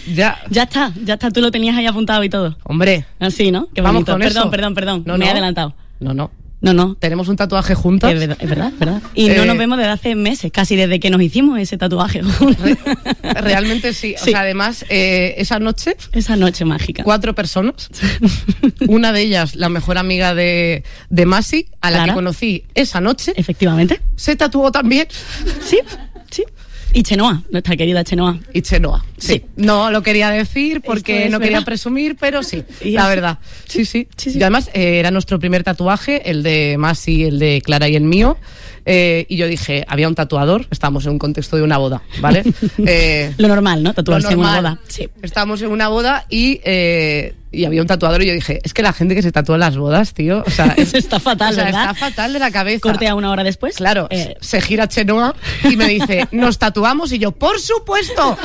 Ya está, tú lo tenías ahí apuntado y todo. Hombre. Así, ¿no? Qué vamos bonito. con eso. Perdón, me he adelantado. No. Tenemos un tatuaje juntas. Es verdad. Y no nos vemos desde hace meses, casi desde que nos hicimos ese tatuaje. Realmente sí. O sea, además, esa noche mágica. 4 personas. Una de ellas, la mejor amiga de Masi, a la que conocí esa noche. Efectivamente. Se tatuó también. Sí. Y Chenoa, nuestra querida Chenoa. Sí. No lo quería decir porque no quería presumir, pero sí, la verdad. Sí. Y además era nuestro primer tatuaje, el de Masi, el de Clara y el mío. Y yo dije, había un tatuador, estábamos en un contexto de una boda, ¿vale? Lo normal, ¿no? Tatuarse en una boda. Sí. Estábamos en una boda y había un tatuador y yo dije, es que la gente que se tatúa en las bodas, tío, o sea... Eso está fatal, ¿verdad? Está fatal de la cabeza. Cortea una hora después. Claro, se gira Chenoa y me dice, ¿nos tatuamos? Y yo, ¡por supuesto!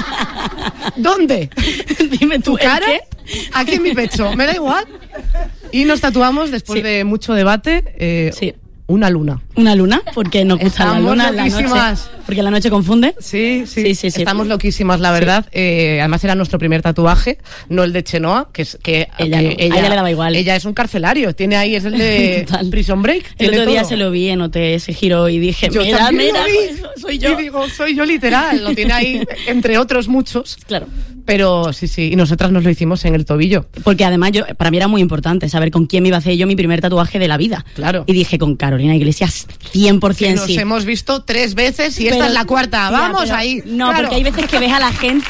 ¿Dónde? Dime ¿Tu cara? ¿Qué? Aquí en mi pecho, me da igual. Y nos tatuamos después de mucho debate. Una luna. ¿Una luna? Porque nos gusta la luna. Loquísimas. La noche. Porque la noche confunde. Sí. Estamos loquísimas, la verdad. Además era nuestro primer tatuaje, no el de Chenoa, que a ella le daba igual. Ella es un carcelario, tiene ahí, es el de Prison Break. El otro día se lo vi, noté ese giro y dije, mira, soy yo. Y digo, soy yo literal, lo tiene ahí entre otros muchos. Claro. Pero sí, y nosotras nos lo hicimos en el tobillo. Porque además para mí era muy importante saber con quién me iba a hacer yo mi primer tatuaje de la vida. Claro. Y dije, con Carolina Iglesias, 100% que nos hemos visto 3 veces y esta es la cuarta. Vamos ahí. No, claro. Porque hay veces que ves a la gente...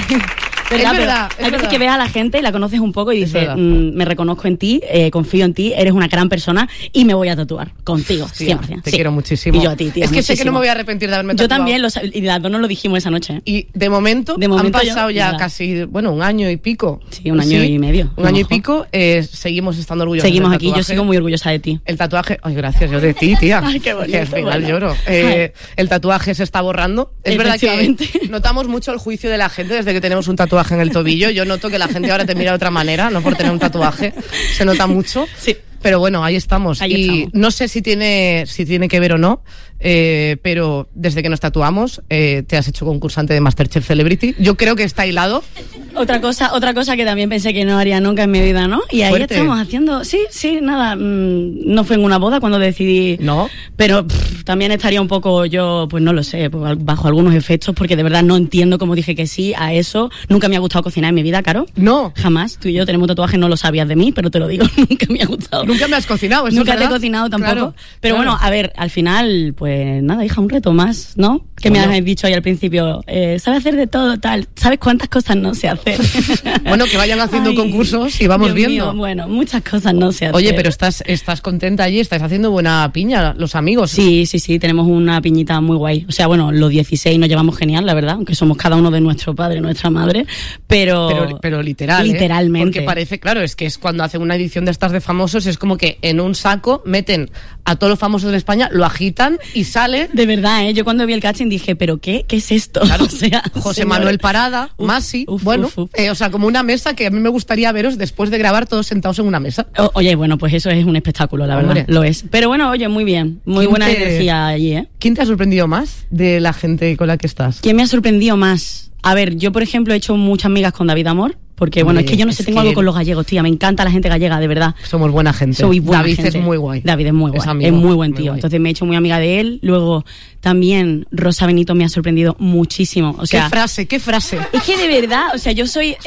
Es verdad. Hay veces que ves a la gente y la conoces un poco y dices, me reconozco en ti, confío en ti, eres una gran persona y me voy a tatuar contigo, 100%. Te quiero muchísimo. Y yo a ti, tío. Es que sé que no me voy a arrepentir de haberme tatuado. Yo también, y las dos nos lo dijimos esa noche. Y de momento han pasado ya casi, un año y pico. Sí, un año y medio. Un año y pico, seguimos estando orgullosos. Seguimos aquí, yo sigo muy orgullosa de ti. El tatuaje, ay, gracias, yo de ti, tía. Ay, qué bonito. Que al final lloro. El tatuaje se está borrando. Es verdad que notamos mucho el juicio de la gente desde que tenemos un tatuaje en el tobillo. Yo noto que la gente ahora te mira de otra manera, no por tener un tatuaje. Se nota mucho. Sí. Pero bueno, ahí estamos. No sé si tiene que ver o no, pero desde que nos tatuamos te has hecho concursante de MasterChef Celebrity. Yo creo que está hilado. Otra cosa que también pensé que no haría nunca en mi vida, ¿no? Y ahí estamos haciendo... Sí, nada. No fue en una boda cuando decidí... No. Pero también estaría un poco yo, pues no lo sé, bajo algunos efectos, porque de verdad no entiendo cómo dije que sí a eso. Nunca me ha gustado cocinar en mi vida, Caro. No. Jamás. Tú y yo tenemos un tatuaje, no lo sabías de mí, pero te lo digo, nunca me ha gustado. Nunca me has cocinado, eso Nunca es verdad. te he cocinado tampoco. Claro, pero bueno, a ver, al final, pues nada, hija, un reto más, ¿no? Que me has dicho ahí al principio, ¿sabes hacer de todo, tal? ¿Sabes cuántas cosas no sé hacer? Bueno, que vayan haciendo concursos y vamos Dios viendo. Mío, bueno, muchas cosas no sé hacer. Oye, pero estás contenta allí, estás haciendo buena piña, los amigos. Sí, tenemos una piñita muy guay. O sea, bueno, los 16 nos llevamos genial, la verdad, aunque somos cada uno de nuestro padre, nuestra madre, pero literal, literalmente. Porque parece, claro, es que es cuando hacen una edición de estas de famosos, es como que en un saco meten a todos los famosos de España, lo agitan y sale. De verdad, yo cuando vi el casting dije, ¿pero qué es esto? Claro, o sea, José Manuel Parada, Masi, o sea, como una mesa que a mí me gustaría veros después de grabar todos sentados en una mesa. Oye, bueno, pues eso es un espectáculo, la verdad, lo es. Pero bueno, oye, muy bien, muy buena energía allí, ¿eh? ¿Quién te ha sorprendido más de la gente con la que estás? ¿Quién me ha sorprendido más? A ver, yo por ejemplo he hecho muchas migas con David Amor. Porque bueno, es que yo no sé, tengo algo con los gallegos, tía, me encanta la gente gallega, de verdad. Somos buena gente. David es muy guay. David es muy guay, es muy buen tío. Entonces me he hecho muy amiga de él. Luego también Rosa Benito me ha sorprendido muchísimo. O sea, ¿Qué frase? Es que de verdad, o sea, yo soy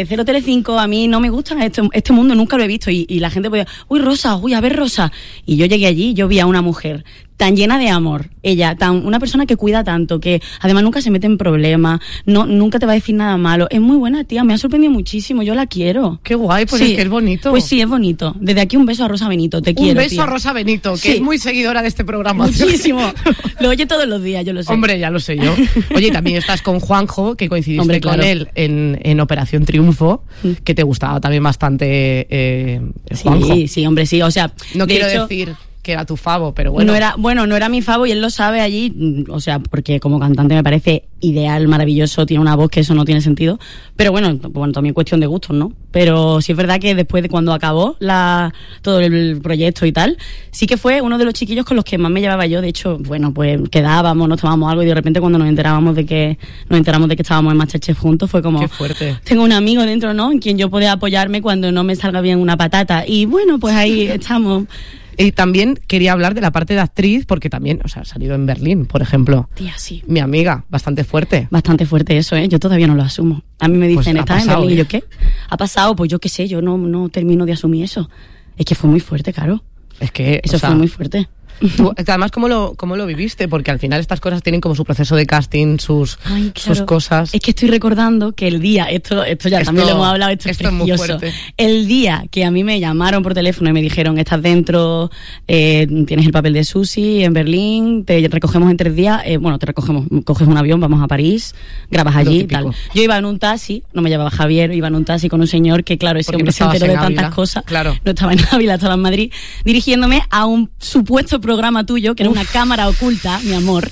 035, a mí no me gusta este mundo, nunca lo he visto. Y la gente puede, Rosa, a ver Rosa. Y yo llegué allí, yo vi a una mujer tan llena de amor, una persona que cuida tanto, que además nunca se mete en problemas, nunca te va a decir nada malo. Es muy buena, tía, me ha sorprendido muchísimo, yo la quiero. Qué guay, pues sí. Es que es bonito. Pues sí, es bonito. Desde aquí un beso a Rosa Benito, te quiero. Un beso, tía. A Rosa Benito, que es muy seguidora de este programa. Muchísimo. Lo oye todos los días, yo lo sé. Hombre, ya lo sé yo. Oye, también estás con Juanjo, que coincidiste con él en Operación Triunfo, que te gustaba también bastante Juanjo. Sí, hombre, sí, o sea... No quiero decir que era tu favo, pero bueno. No era mi favo y él lo sabe allí, o sea, porque como cantante me parece ideal, maravilloso, tiene una voz que eso no tiene sentido, pero bueno, también cuestión de gustos, ¿no? Pero sí es verdad que después de cuando acabó todo el proyecto y tal, sí que fue uno de los chiquillos con los que más me llevaba yo. De hecho, bueno, pues quedábamos, nos tomábamos algo y de repente cuando nos enteramos de que estábamos en MasterChef juntos, fue como, qué fuerte. Tengo un amigo dentro, ¿no? En quien yo podía apoyarme cuando no me salga bien una patata. Y bueno, pues ahí estamos. Y también quería hablar de la parte de actriz, porque también, o sea, ha salido en Berlín, por ejemplo. Tía, sí. Mi amiga, bastante fuerte. Bastante fuerte eso, ¿eh? Yo todavía no lo asumo. A mí me dicen, Pues ¿estás en Berlín? Y yo, ¿qué? ¿Ha pasado? Pues yo qué sé, yo no termino de asumir eso. Es que fue muy fuerte, claro. Es que, eso fue muy fuerte. Tú, además, ¿cómo lo viviste? Porque al final estas cosas tienen como su proceso de casting, sus cosas. Es que estoy recordando que el día, esto también lo hemos hablado, esto es precioso. Es muy fuerte. El día que a mí me llamaron por teléfono y me dijeron, estás dentro, tienes el papel de Susi en Berlín, te recogemos en 3 días, te recogemos, coges un avión, vamos a París, grabas allí, tal. Yo iba en un taxi, no me llevaba Javier, iba en un taxi con un señor que, claro, ese porque hombre se enteró de tantas cosas. Claro. No estaba en Ávila, estaba en Madrid, dirigiéndome a un supuesto programa tuyo, que era una cámara oculta, mi amor.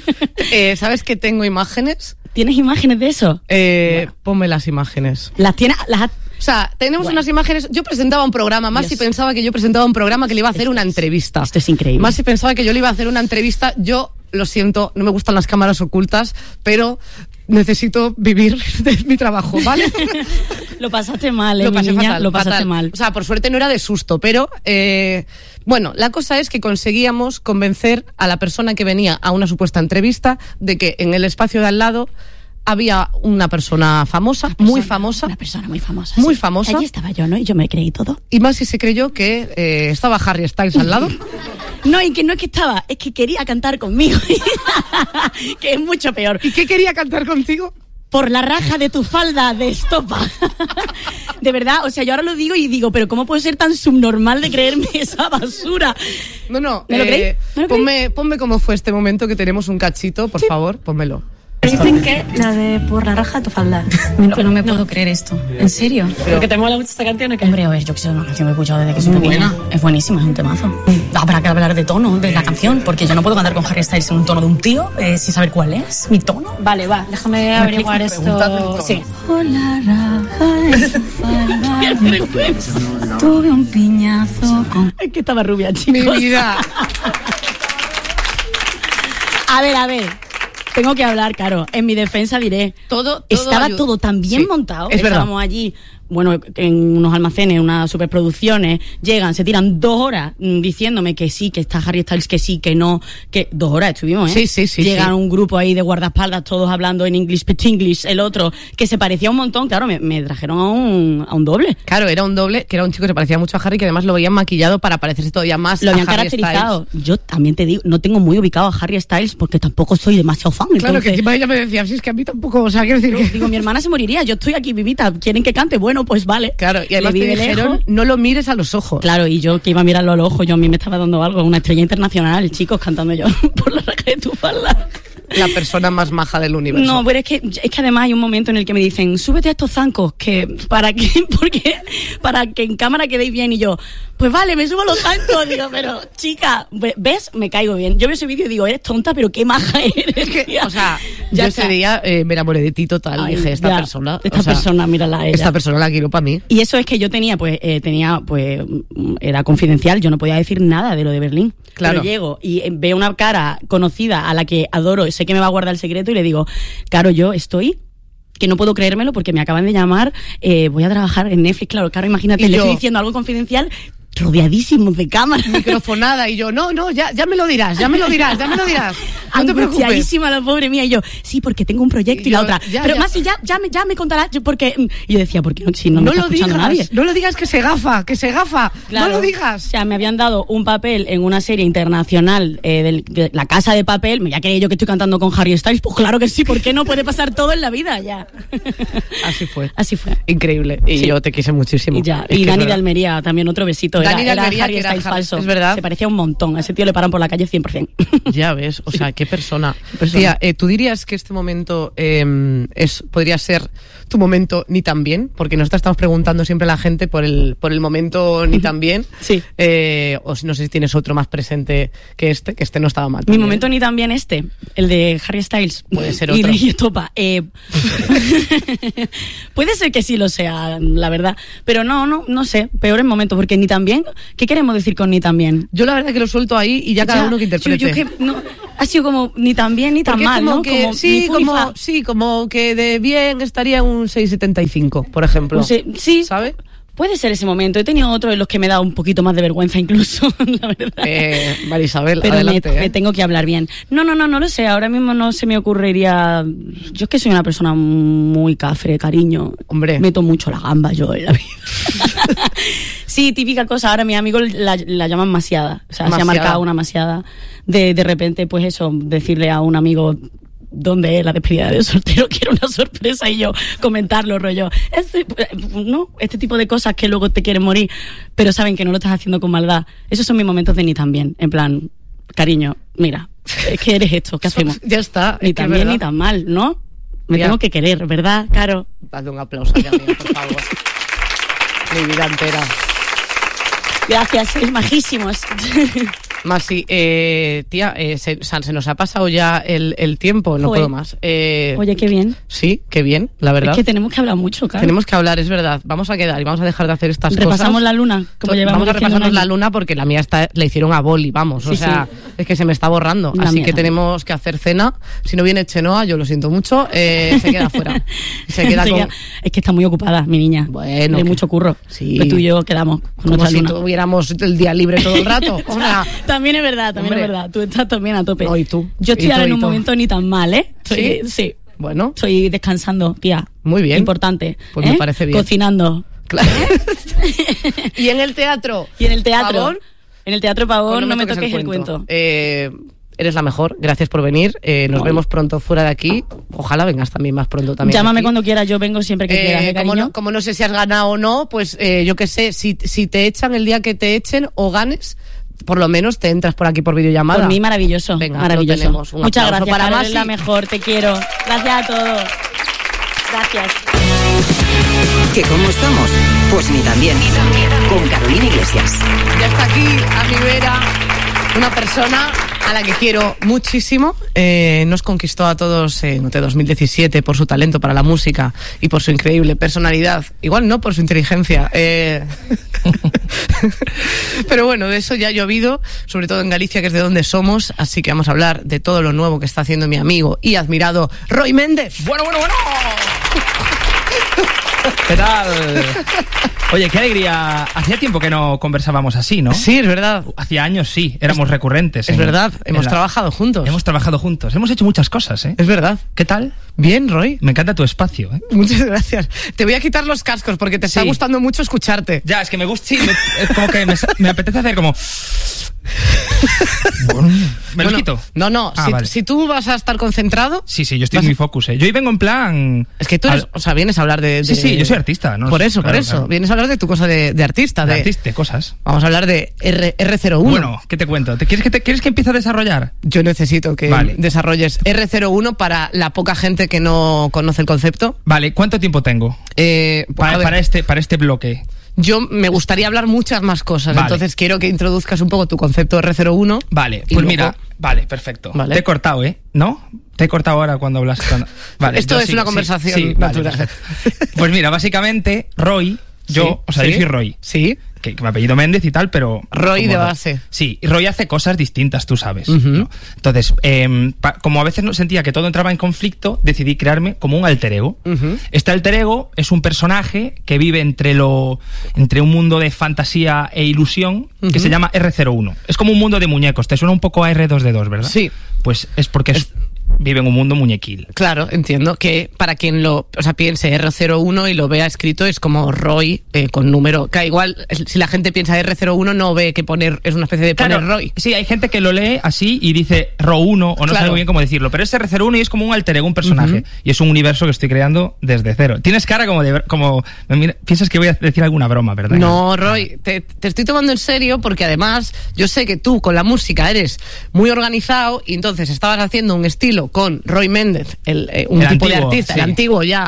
¿Sabes que tengo imágenes? ¿Tienes imágenes de eso? Ponme las imágenes. ¿Las tienes? O sea, tenemos unas imágenes. Yo presentaba un programa, Masi pensaba que yo presentaba un programa que le iba a hacer una entrevista. Esto es increíble. Masi pensaba que yo le iba a hacer una entrevista. Yo, lo siento, no me gustan las cámaras ocultas, pero necesito vivir de mi trabajo, ¿vale? Lo pasaste mal, Lo pasé niña, fatal, lo pasaste fatal. mal. O sea, por suerte no era de susto, pero bueno, la cosa es que conseguíamos convencer a la persona que venía a una supuesta entrevista de que en el espacio de al lado había una persona famosa, muy famosa. Una persona muy famosa. Muy sí. famosa. Allí estaba yo, ¿no? Y yo me creí todo. Y Masi se creyó que estaba Harry Styles al lado. No, y que no es que estaba, es que quería cantar conmigo. Que es mucho peor. ¿Y qué quería cantar contigo? Por la raja de tu falda de estopa. De verdad, o sea, yo ahora lo digo y digo, pero ¿cómo puedo ser tan subnormal de creerme esa basura? No. ¿Me lo creí? Ponme cómo fue este momento, que tenemos un cachito, por favor, pónmelo. Dicen que la de por la raja de tu falda. No me puedo creer esto. ¿En serio? ¿Pero que te mola mucho esta canción o qué? Hombre, a ver, yo que sé, una canción que he escuchado desde que soy pequeña. Es buenísima, es un temazo. Habrá que hablar de tono de la canción, porque yo no puedo cantar con Harry Styles en un tono de un tío sin saber cuál es mi tono. Vale, va, déjame averiguar esto. Sí. Por la raja de tu falda tuve un piñazo con... Es que estaba rubia, chicos. Mi vida. A ver. Tengo que hablar, claro. En mi defensa diré, estaba todo tan bien montado. Estábamos allí, bueno, en unos almacenes, unas superproducciones, llegan, se tiran 2 horas diciéndome que sí, que está Harry Styles, que sí, que no, que 2 horas estuvimos, ¿eh? Sí. Llegan un grupo ahí de guardaespaldas, todos hablando en English, English, el otro, que se parecía un montón, claro, me trajeron a un doble. Claro, era un doble, que era un chico que se parecía mucho a Harry, que además lo veían maquillado para parecerse todavía más lo a habían Harry caracterizado. Styles. Yo también te digo, no tengo muy ubicado a Harry Styles porque tampoco soy demasiado fan. Claro, entonces, que encima ella me decía, sí, es que a mí tampoco, o sea, quiero decir que... Digo, mi hermana se moriría, yo estoy aquí vivita, ¿quieren que cante? Bueno, pues vale. Claro, y además te dijeron, no lo mires a los ojos. Claro, y yo que iba a mirarlo a los ojos, yo a mí me estaba dando algo, una estrella internacional, chicos, cantando yo por la raja de tu falda. La persona más maja del universo. No, pero es que además hay un momento en el que me dicen, súbete a estos zancos, ¿para que en cámara quedéis bien, y yo, pues vale, me subo a los zancos, digo, pero chica, ¿ves? Me caigo bien. Yo veo ese vídeo y digo, eres tonta, pero qué maja eres. O sea, yo ese día me enamoré de ti total. Ay, dije, esta persona, mírala a ella. Esta persona la quiero para mí. Y eso es que yo tenía, era confidencial, yo no podía decir nada de lo de Berlín. Claro. Pero llego y veo una cara conocida a la que adoro, sé que me va a guardar el secreto, y le digo, claro, yo estoy... que no puedo creérmelo porque me acaban de llamar, voy a trabajar en Netflix, claro, imagínate, le estoy diciendo algo confidencial, rodeadísimos de cámaras. Microfonada, y yo, no, ya me lo dirás. No te preocupes. Angustiadísima la pobre mía, y yo, sí, porque tengo un proyecto, y la otra, pero más si ya me contarás, porque... Y yo decía, ¿por qué no? Si no me está escuchando nadie. No lo digas, que se gafa. Claro. No lo digas. O sea, me habían dado un papel en una serie internacional de La Casa de Papel, me ya creí yo que estoy cantando con Harry Styles, pues claro que sí, ¿por qué no? Puede pasar todo en la vida, ya. Así fue. Increíble. Y yo te quise muchísimo. Y Dani de Almería, también otro besito. Dani de Almería, Harry Styles falso. Es verdad. Se parecía un montón. A ese tío le paran por la calle 100%. Ya ves, o sea, qué persona. Tía, ¿tú dirías que este momento podría ser tu momento ni tan bien, porque nosotros estamos preguntando siempre a la gente por el momento ni tan bien. Sí. O no sé si tienes otro más presente que este no estaba mal. Mi momento ni tan bien el de Harry Styles. Puede ser otro. Y de Estopa. Puede ser que sí lo sea, la verdad. Pero no sé, peores momentos, porque ni tan bien, ¿qué queremos decir con ni tan bien? Yo la verdad que lo suelto ahí y ya cada uno que interprete. Yo que no, ha sido como ni tan bien ni tan mal, como ¿no? Que, como como que de bien estaría un 6,75, por ejemplo. Sí, ¿sabes? Puede ser ese momento. He tenido otros en los que me da un poquito más de vergüenza incluso, la verdad. María Isabel, pero adelante. Me tengo que hablar bien. No lo sé. Ahora mismo no se me ocurriría... Yo es que soy una persona muy cafre, cariño. Hombre. Meto mucho la gamba yo en la vida. Sí, típica cosa. Ahora mis amigos la llaman masiada. O sea, se ha marcado una masiada. De repente, pues eso, decirle a un amigo... ¿Dónde es la despedida de soltero? Quiero una sorpresa y yo comentarlo, rollo. Este tipo de cosas que luego te quieren morir, pero saben que no lo estás haciendo con maldad. Esos son mis momentos de ni tan bien. En plan, cariño, mira, es que eres esto, ¿qué hacemos? Ya está. Ni tan bien ni tan mal, ¿no? Me tengo que querer, ¿verdad, Caro? Dale un aplauso a mi amiga, por favor. Mi vida entera. Gracias, sois majísimos. Masi, tía, se nos ha pasado ya el tiempo, no puedo más. Oye, qué bien. Sí, qué bien, la verdad. Es que tenemos que hablar mucho, claro. Tenemos que hablar, es verdad. Vamos a quedar y vamos a dejar de hacer estas cosas. Repasamos la luna, como llevamos. Vamos a repasarnos la luna porque la mía la hicieron a boli, vamos. Sí, o sea, es que se me está borrando. Así que tenemos que hacer cena. Si no viene Chenoa, yo lo siento mucho, se queda fuera. Se queda con... Es que está muy ocupada, mi niña. Bueno. Hay mucho curro. Sí. Pero tú y yo quedamos con como si luna. tuviéramos el día libre todo el rato. O sea, también es verdad, es verdad. Tú estás también a tope. No, y tú. Yo estoy ahora en un momento ni tan mal, ¿eh? Sí. Bueno. Estoy descansando, tía. Muy bien. Importante. Pues me parece bien. Cocinando. Claro. ¿Y en el teatro? ¿Pavón? En el teatro Pavón no me toques el cuento. Eres la mejor, gracias por venir. Nos vemos pronto fuera de aquí. Ojalá vengas también más pronto también. Llámame aquí. Cuando quieras, yo vengo siempre que quieras, cariño. Como no sé si has ganado o no, pues yo qué sé, si te echan el día que te echen o ganes, por lo menos te entras por aquí por videollamada. Por mí maravilloso. Venga, maravilloso. Tenemos. Muchas gracias, para Carol, Masi. Es la mejor, te quiero. Gracias a todos. Gracias. ¿Que cómo estamos? Pues ni tan bien. Con Carolina Iglesias. Ya está aquí a mi vera una persona a la que quiero muchísimo. Nos conquistó a todos en 2017 por su talento para la música y por su increíble personalidad. Igual no por su inteligencia. Pero bueno, de eso ya ha llovido, sobre todo en Galicia, que es de donde somos. Así que vamos a hablar de todo lo nuevo que está haciendo mi amigo y admirado Roy Méndez. Bueno. ¿Qué tal? Oye, qué alegría. Hacía tiempo que no conversábamos así, ¿no? Sí, es verdad. Hacía años sí, éramos recurrentes. Es verdad, hemos trabajado juntos. Hemos trabajado juntos, hemos hecho muchas cosas, ¿eh? Es verdad. ¿Qué tal? Bien, Roy. Me encanta tu espacio, ¿eh? Muchas gracias. Te voy a quitar los cascos porque te está gustando mucho escucharte. Ya, es que me gusta, sí, es como que me apetece hacer como... ¿Me lo quito? No, vale. Si tú vas a estar concentrado... Sí, yo estoy muy focus, ¿eh? Yo hoy vengo en plan... Es que tú eres, o sea, vienes a hablar de... Sí, yo soy artista, ¿no? Por eso. Claro. Vienes a hablar de tu cosa de artista. De artista, cosas. Vamos a hablar de R01. Bueno, ¿qué te cuento? ¿Quieres que empiece a desarrollar? Yo necesito que desarrolles R01 para la poca gente que no conoce el concepto. Vale, ¿cuánto tiempo tengo? Para este bloque. Yo me gustaría hablar muchas más cosas, entonces quiero que introduzcas un poco tu concepto R01. Vale, pues luego... mira, perfecto. Vale. Te he cortado, ¿no? Te he cortado ahora cuando hablas. Vale, esto es una conversación natural. Vale, pues mira, básicamente, Roy, yo soy Roy. Sí. Que me apellido Méndez y tal, pero... Roy de base. Sí, y Roy hace cosas distintas, tú sabes, uh-huh. ¿no? Entonces, como a veces no sentía que todo entraba en conflicto, decidí crearme como un alter ego. Uh-huh. Este alter ego es un personaje que vive entre un mundo de fantasía e ilusión que uh-huh. se llama R01. Es como un mundo de muñecos. Te suena un poco a R2D2, ¿verdad? Sí. Pues es porque vive en un mundo muñequil. Claro, entiendo que para quien piense R01 y lo vea escrito es como Roy con número, que igual si la gente piensa R01 no ve que poner, es una especie de poner Roy. Sí, hay gente que lo lee así y dice Ro1 o no sabe muy bien cómo decirlo, pero es R01 y es como un alter ego, un personaje, uh-huh. y es un universo que estoy creando desde cero. Tienes cara como piensas que voy a decir alguna broma, ¿verdad? No, Roy, te estoy tomando en serio porque además yo sé que tú con la música eres muy organizado y entonces estabas haciendo un estilo estilo con Roy Méndez, un el tipo antiguo, de artista, sí. el antiguo ya,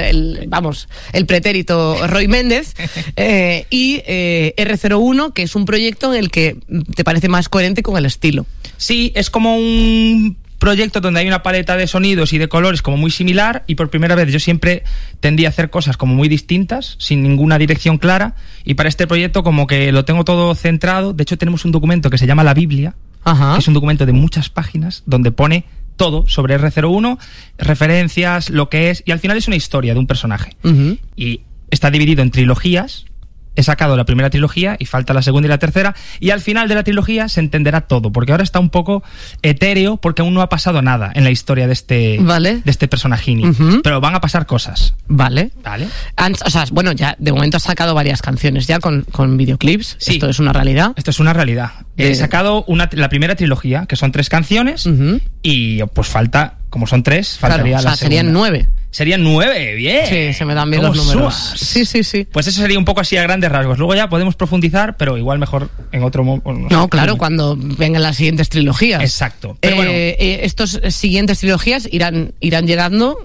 el pretérito Roy Méndez, y R01, que es un proyecto en el que te parece más coherente con el estilo. Sí, es como un proyecto donde hay una paleta de sonidos y de colores como muy similar, y por primera vez yo siempre tendí a hacer cosas como muy distintas, sin ninguna dirección clara, y para este proyecto como que lo tengo todo centrado. De hecho tenemos un documento que se llama La Biblia, que es un documento de muchas páginas donde pone todo sobre R01, referencias, lo que es, y al final es una historia de un personaje. Y está dividido en trilogías. He sacado la primera trilogía y falta la segunda y la tercera, y al final de la trilogía se entenderá todo, porque ahora está un poco etéreo porque aún no ha pasado nada en la historia de este personajini, pero van a pasar cosas. Vale. O sea, bueno, ya de momento has sacado varias canciones ya con videoclips. Sí. Esto es una realidad. Esto es una realidad. He sacado la primera trilogía, que son 3 canciones, y pues falta, como son 3, faltaría la segunda. Serían 9. Serían 9, bien. Sí, se me dan bien los números. Sí. Pues eso sería un poco así a grandes rasgos. Luego ya podemos profundizar, pero igual mejor en otro momento. No, claro, cuando vengan las siguientes trilogías. Exacto. Pero bueno, estos siguientes trilogías irán llegando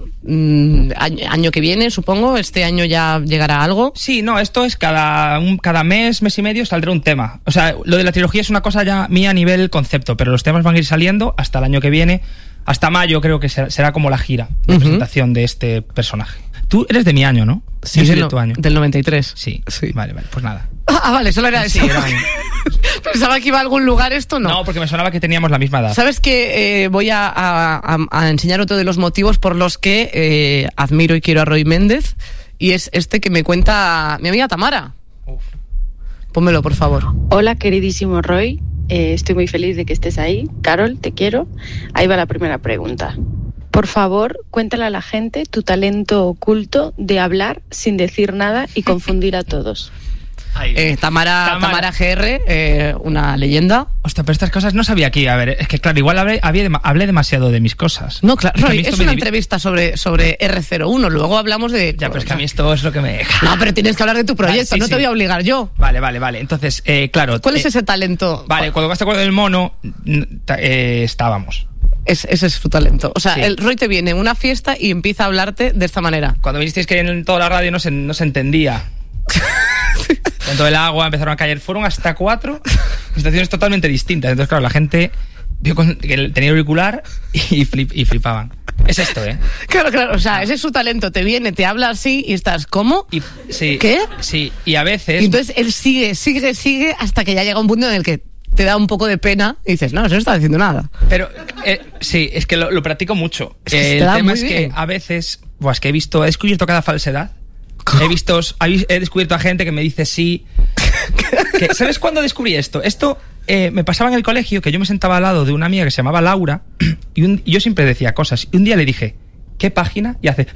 año que viene, supongo. Este año ya llegará algo. Sí, no, esto es cada mes y medio saldrá un tema. O sea, lo de la trilogía es una cosa ya mía a nivel concepto, pero los temas van a ir saliendo hasta el año que viene. Hasta mayo creo que será como la gira de presentación de este personaje. Tú eres de mi año, ¿no? Sí, de tu año. Del 93. Sí. Vale, pues nada. Vale, solo era eso. Sí, pensaba que iba a algún lugar esto, ¿no? No, porque me sonaba que teníamos la misma edad. ¿Sabes que voy a enseñar otro de los motivos por los que admiro y quiero a Roy Méndez? Y es este que me cuenta mi amiga Tamara. Pónmelo, por favor. Ola, queridísimo Roy. Estoy muy feliz de que estés ahí. Carol, te quiero. Ahí va la primera pregunta. Por favor, cuéntale a la gente tu talento oculto de hablar sin decir nada y confundir a todos. Tamara GR, una leyenda. Hostia, pero estas cosas no sabía que iba a ver. Es que claro, igual hablé demasiado de mis cosas. No, claro, Roy, es una entrevista sobre R01. Luego hablamos de... Ya, pero es que a mí esto es lo que me deja. No, pero tienes que hablar de tu proyecto, no te voy a obligar yo. Vale. Entonces, claro... ¿Cuál es ese talento? Vale, cuando vas a acuerdo del mono, estábamos. Ese es tu talento. O sea, el Roy te viene en una fiesta y empieza a hablarte de esta manera. Cuando vinisteis que en toda la radio no se entendía. Con todo el agua empezaron a caer. Fueron hasta 4 situaciones totalmente distintas. Entonces, claro, la gente vio que tenía auricular y flipaban. Es esto, ¿eh? Claro. O sea, ese es su talento. Te viene, te habla así y estás, ¿cómo? Sí, ¿qué? Sí, y a veces... Y entonces él sigue hasta que ya llega un punto en el que te da un poco de pena y dices, no está diciendo nada. Pero, sí, es que lo practico mucho. Es que el tema es que a veces... es que he descubierto cada falsedad. He descubierto a gente que me dice sí. ¿Sabes cuándo descubrí esto? Esto me pasaba en el colegio, que yo me sentaba al lado de una amiga que se llamaba Laura y yo siempre decía cosas. Y un día le dije, ¿qué página? Y hace...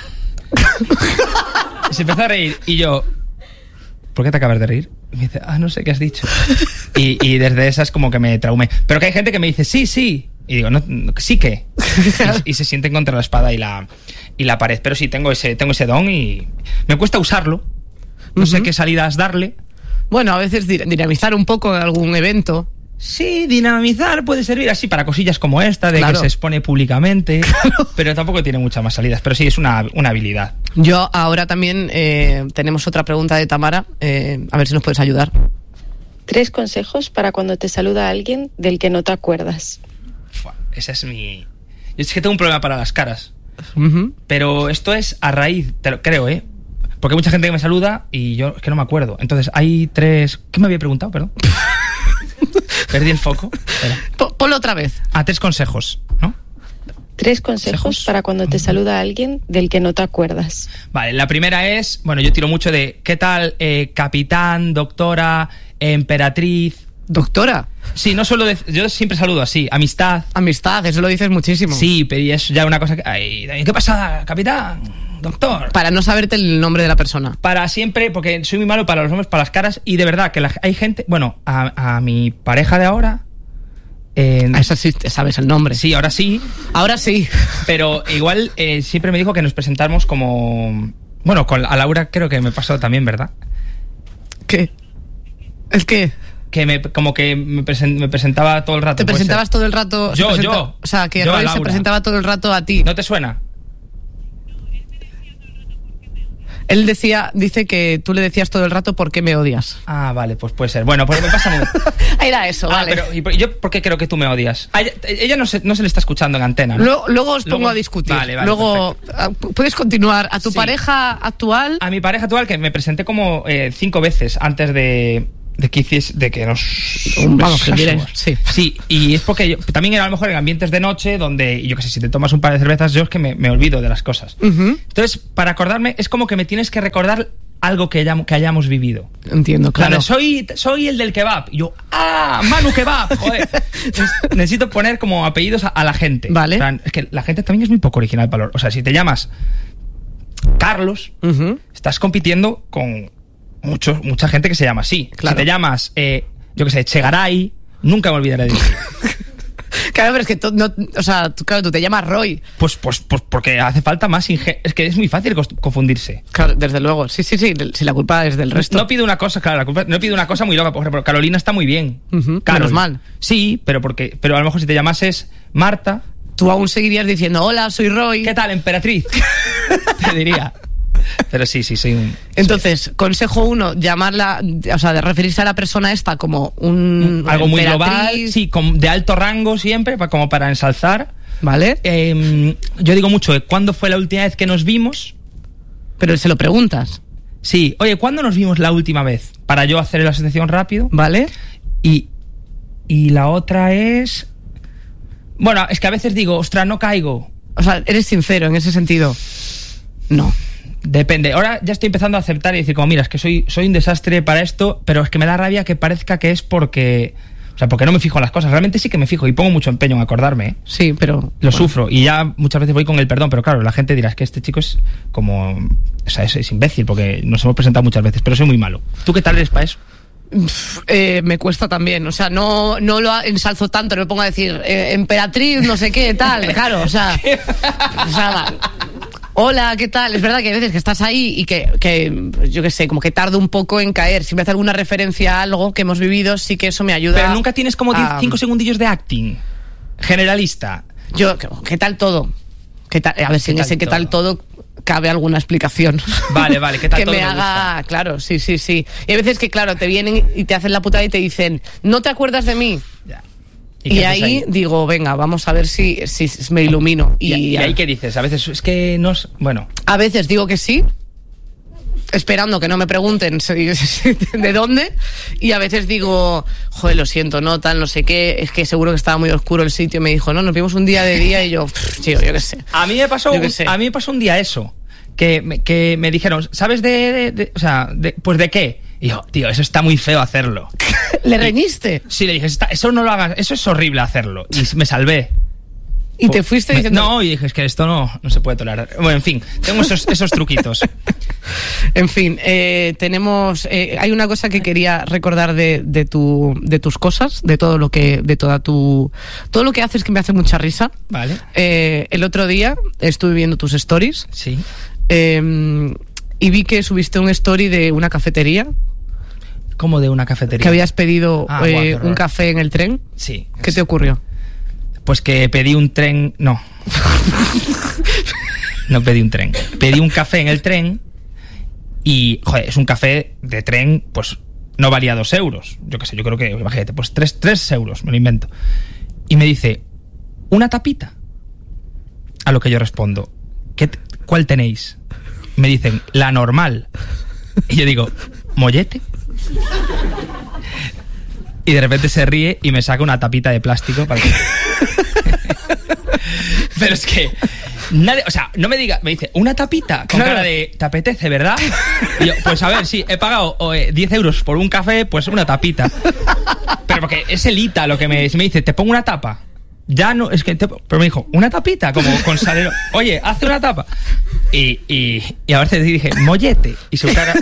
y se empezó a reír. Y yo, ¿por qué te acabas de reír? Y me dice, no sé qué has dicho. Y desde esas como que me traumé. Pero que hay gente que me dice, sí. Y digo, no, ¿sí qué? Y se sienten contra la espada y la pared. Pero sí, tengo ese don y me cuesta usarlo. No sé qué salidas darle. Bueno, a veces dinamizar un poco en algún evento. Sí, dinamizar puede servir así para cosillas como esta, de que se expone públicamente. Claro. Pero tampoco tiene muchas más salidas. Pero sí, es una habilidad. Yo ahora también tenemos otra pregunta de Tamara. A ver si nos puedes ayudar. 3 consejos para cuando te saluda alguien del que no te acuerdas. Esa es mi... Yo es que tengo un problema para las caras. Pero esto es a raíz, te lo creo, porque hay mucha gente que me saluda y yo es que no me acuerdo. Entonces hay 3... ¿Qué me había preguntado? Perdón. Perdí el foco. Ponlo otra vez. 3 consejos, ¿no? 3 consejos para cuando te saluda alguien del que no te acuerdas. Vale, la primera es... Bueno, yo tiro mucho de... ¿Qué tal, capitán, doctora, emperatriz? ¿Doctora? Sí, no suelo yo siempre saludo así, amistad. Amistad, eso lo dices muchísimo. Sí, pero es ya una cosa que... ¿Qué pasa, capitán? Doctor. Para no saberte el nombre de la persona. Para siempre, porque soy muy malo para los nombres, para las caras, y de verdad que hay gente... Bueno, a mi pareja de ahora... a esa sí te sabes el nombre. Sí, ahora sí. Ahora sí. Pero igual siempre me dijo que nos presentáramos como... Bueno, a Laura creo que me pasó también, ¿verdad? ¿Qué? ¿El qué? como que me presentaba todo el rato. ¿Te presentabas todo el rato? Yo. O sea, que Roy se presentaba todo el rato a ti. ¿No te suena? Él dice que tú le decías todo el rato ¿por qué me odias? Ah, vale, pues puede ser. Bueno, pues me pasa muy... Era eso, vale. Pero ¿yo por qué creo que tú me odias? Ella no se le está escuchando en antena, ¿no? Luego os pongo a discutir. Vale, luego puedes continuar. ¿A tu pareja actual? A mi pareja actual, que me presenté como 5 veces antes de que nos... Vamos, que diré. Sí, y es porque yo también era a lo mejor en ambientes de noche donde, yo qué sé, si te tomas un par de cervezas, yo es que me olvido de las cosas. Entonces, para acordarme, es como que me tienes que recordar algo que hayamos vivido. Entiendo, claro. Soy el del kebab. Y yo, Manu Kebab, joder. Entonces, necesito poner como apellidos a la gente. Vale. O sea, es que la gente también es muy poco original, valor. O sea, si te llamas Carlos, estás compitiendo con mucha gente que se llama así. Claro. Si te llamas, yo qué sé, Chegaray, nunca me olvidaré de ti. Claro, pero es que tú te llamas Roy. Pues porque hace falta más es que es muy fácil confundirse. Claro, desde luego. Sí, si la culpa es del resto. No pido una cosa, claro, no pido una cosa muy loca. Por ejemplo, Carolina está muy bien. Menos mal. Sí, pero a lo mejor si te llamases Marta, tú aún seguirías diciendo, hola, soy Roy. ¿Qué tal, emperatriz? Te diría. Pero sí, soy un... Entonces, consejo 1, llamarla, o sea, de referirse a la persona esta como algo muy global, sí, de alto rango siempre, como para ensalzar. ¿Vale? Yo digo mucho, ¿cuándo fue la última vez que nos vimos? Pero se lo preguntas. Sí, oye, ¿cuándo nos vimos la última vez? Para yo hacer la asociación rápido. ¿Vale? Y la otra es... Bueno, es que a veces digo, ostras, no caigo. O sea, eres sincero en ese sentido. No. Depende. Ahora ya estoy empezando a aceptar y decir, como, mira, es que soy un desastre para esto, pero es que me da rabia que parezca que es porque... O sea, porque no me fijo en las cosas. Realmente sí que me fijo y pongo mucho empeño en acordarme, ¿eh? Sí, pero... Lo sufro y ya muchas veces voy con el perdón, pero claro, la gente dirá, es que este chico es como... O sea, es imbécil porque nos hemos presentado muchas veces, pero soy muy malo. ¿Tú qué tal eres para eso? Me cuesta también, o sea, no lo ensalzo tanto, no me pongo a decir emperatriz, no sé qué, tal, claro, o sea, hola, ¿qué tal? Es verdad que hay veces que estás ahí y que yo qué sé, como que tardo un poco en caer. Si me hace alguna referencia a algo que hemos vivido, sí que eso me ayuda. Pero nunca tienes como 5 segundillos de acting generalista. Yo, ¿qué tal todo? ¿Qué tal? A ver si en ese ¿qué tal todo cabe alguna explicación? Vale, ¿qué tal que todo? Me haga, claro, sí. Y hay veces que, claro, te vienen y te hacen la putada y te dicen, ¿no te acuerdas de mí? Ya. Y ahí digo, venga, vamos a ver si me ilumino. ¿Y ahí qué dices? A veces es que no... Bueno. A veces digo que sí, esperando que no me pregunten de dónde, y a veces digo, joder, lo siento, no tal, no sé qué, es que seguro que estaba muy oscuro el sitio. Me dijo, no, nos vimos un día de día, y yo, tío, yo qué sé. A mí me pasó un día eso, que me dijeron, ¿sabes pues de qué? Y yo, tío, eso está muy feo hacerlo. ¿Le reñiste? Sí, le dije, eso no lo hagas, eso es horrible hacerlo. Y me salvé. ¿Y te fuiste diciendo...? No, y dije, es que esto no se puede tolerar. Bueno, en fin, tengo esos truquitos. En fin, tenemos... hay una cosa que quería recordar de tus cosas, de todo lo que... todo lo que haces, que me hace mucha risa. Vale. El otro día estuve viendo tus stories. Sí. Y vi que subiste un story de una cafetería. ¿Cómo de una cafetería? Que habías pedido un café en el tren. Sí. ¿Qué te ocurrió? Pues que pedí un tren... No. No pedí un tren. Pedí un café en el tren y, joder, es un café de tren, pues no valía 2 euros. Yo qué sé, yo creo que, imagínate, pues 3 euros, me lo invento. Y me dice, ¿una tapita? A lo que yo respondo, ¿cuál tenéis? Me dicen, la normal. Y yo digo, ¿mollete? Y de repente se ríe y me saca una tapita de plástico para que... Pero es que nadie, o sea, no me diga, me dice, una tapita con cara de, ¿te apetece, verdad? Y yo, pues a ver, sí, he pagado 10 euros por un café, pues una tapita. Pero porque es elita lo que me dice, ¿te pongo una tapa? Ya no, es que... pero me dijo, ¿una tapita? Como con salero. Oye, hace una tapa. Y a veces dije, mollete. Y su cara...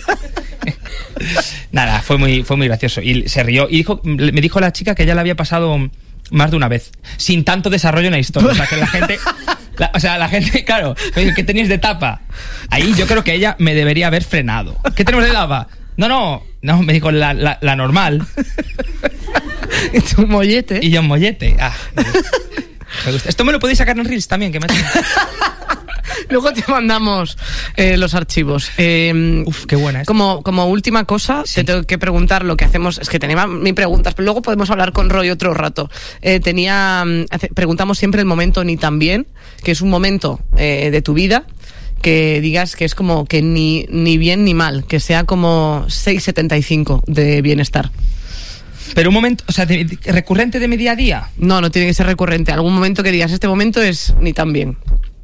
Nada, fue muy gracioso. Y se rió. Y me dijo la chica que ya le había pasado más de una vez, sin tanto desarrollo en la historia. O sea, que la gente, claro, me dijo, ¿qué tenéis de tapa? Ahí yo creo que ella me debería haber frenado. ¿Qué tenemos de tapa? No, No, me dijo la normal. ¿Es un mollete? Y yo, mollete. Me gusta. Esto me lo podéis sacar en Reels también, que me Luego te mandamos los archivos. Uf, qué buena es. Como última cosa, te tengo que preguntar lo que hacemos. Es que tenía mil preguntas, pero luego podemos hablar con Roy otro rato. Preguntamos siempre el momento ni tan bien, que es un momento de tu vida que digas que es como que ni bien ni mal, que sea como 6,75 de bienestar. Pero un momento, o sea, recurrente de mi día a día. No tiene que ser recurrente. Algún momento que digas, este momento es ni tan bien.